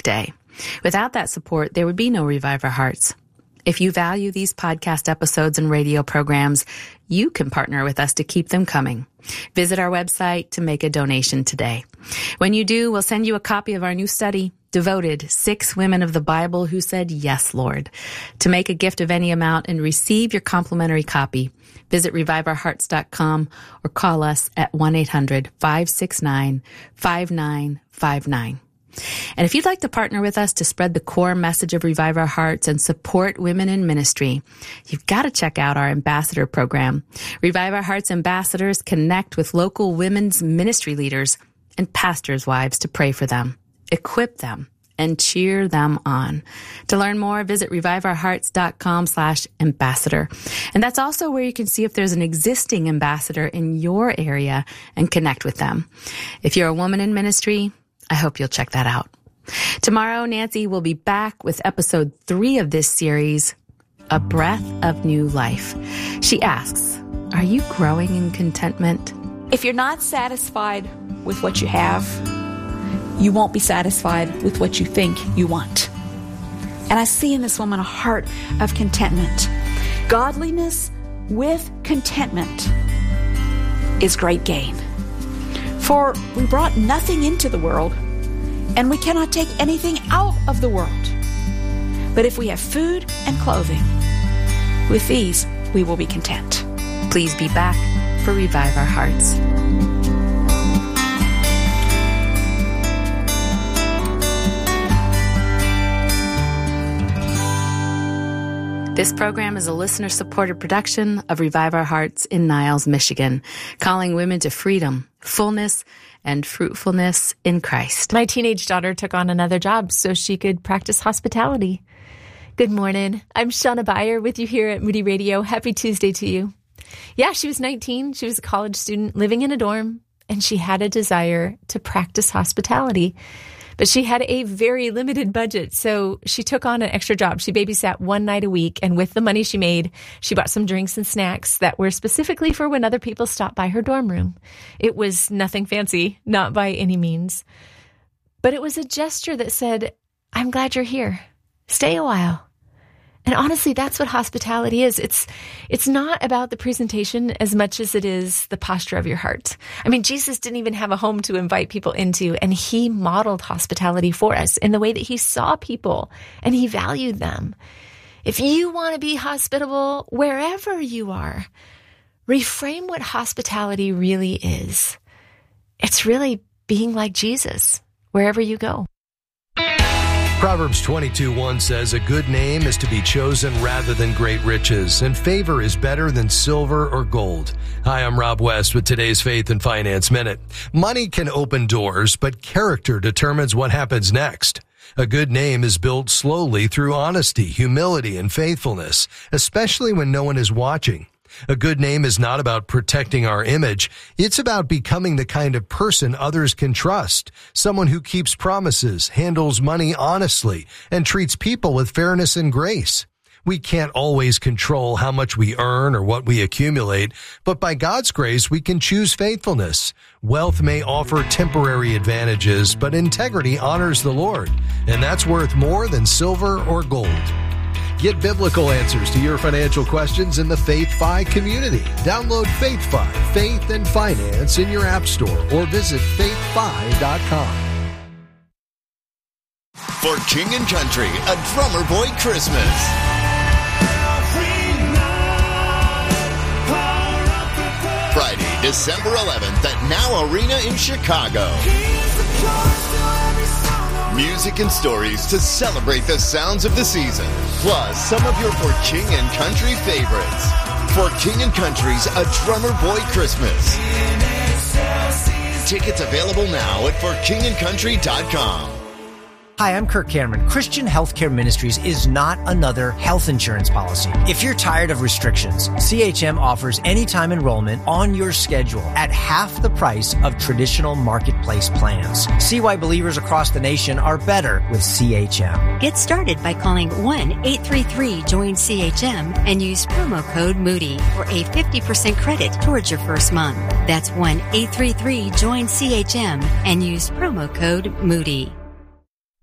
weekday. Without that support, there would be no Revive Our Hearts. If you value these podcast episodes and radio programs, you can partner with us to keep them coming. Visit our website to make a donation today. When you do, we'll send you a copy of our new study, Devoted, 6 Women of the Bible Who Said Yes, Lord. To make a gift of any amount and receive your complimentary copy, visit reviveourhearts.com or call us at 1-800-569-5959. And if you'd like to partner with us to spread the core message of Revive Our Hearts and support women in ministry, you've got to check out our ambassador program. Revive Our Hearts ambassadors connect with local women's ministry leaders and pastors' wives to pray for them, equip them, and cheer them on. To learn more, visit reviveourhearts.com/ambassador. And that's also where you can see if there's an existing ambassador in your area and connect with them. If you're a woman in ministry, I hope you'll check that out. Tomorrow, Nancy will be back with episode 3 of this series, A Breath of New Life. She asks, are you growing in contentment? If you're not satisfied with what you have, you won't be satisfied with what you think you want. And I see in this woman a heart of contentment. Godliness with contentment is great gain. For we brought nothing into the world, and we cannot take anything out of the world. But if we have food and clothing, with these we will be content. Please be back for Revive Our Hearts. This program is a listener-supported production of Revive Our Hearts in Niles, Michigan, calling women to freedom, fullness, and fruitfulness in Christ. My teenage daughter took on another job so she could practice hospitality. Good morning. I'm Shauna Byer with you here at Moody Radio. Happy Tuesday to you. Yeah, she was 19. She was a college student living in a dorm, and she had a desire to practice hospitality. But she had a very limited budget, so she took on an extra job. She babysat one night a week, and with the money she made, she bought some drinks and snacks that were specifically for when other people stopped by her dorm room. It was nothing fancy, not by any means. But it was a gesture that said, I'm glad you're here. Stay a while. And honestly, that's what hospitality is. It's not about the presentation as much as it is the posture of your heart. I mean, Jesus didn't even have a home to invite people into, and he modeled hospitality for us in the way that he saw people and he valued them. If you want to be hospitable wherever you are, reframe what hospitality really is. It's really being like Jesus wherever you go. Proverbs 22:1 says, a good name is to be chosen rather than great riches, and favor is better than silver or gold. Hi, I'm Rob West with today's Faith and Finance Minute. Money can open doors, but character determines what happens next. A good name is built slowly through honesty, humility, and faithfulness, especially when no one is watching. A good name is not about protecting our image. It's about becoming the kind of person others can trust, someone who keeps promises, handles money honestly, and treats people with fairness and grace. We can't always control how much we earn or what we accumulate, but by God's grace, we can choose faithfulness. Wealth may offer temporary advantages, but integrity honors the Lord, and that's worth more than silver or gold. Get biblical answers to your financial questions in the FaithFi community. Download FaithFi, Faith and Finance in your app store or visit faithfi.com. For King and Country, a Drummer Boy Christmas. Friday, December 11th at Now Arena in Chicago. Music and stories to celebrate the sounds of the season, plus some of your For King and Country favorites. For King and Country's A Drummer Boy Christmas. Tickets available now at forkingandcountry.com. Hi, I'm Kirk Cameron. Christian Healthcare Ministries is not another health insurance policy. If you're tired of restrictions, CHM offers anytime enrollment on your schedule at half the price of traditional marketplace plans. See why believers across the nation are better with CHM. Get started by calling 1-833-JOIN-CHM and use promo code Moody for a 50% credit towards your first month. That's 1-833-JOIN-CHM and use promo code Moody.